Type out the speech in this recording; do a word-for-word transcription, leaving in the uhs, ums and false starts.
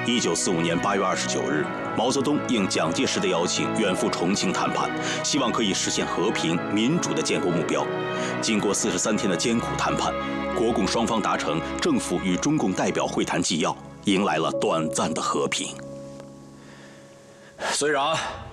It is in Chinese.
一九四五年八月二十九日，毛泽东应蒋介石的邀请远赴重庆谈判，希望可以实现和平民主的建国目标。经过四十三天的艰苦谈判，国共双方达成政府与中共代表会谈纪要，迎来了短暂的和平。 虽然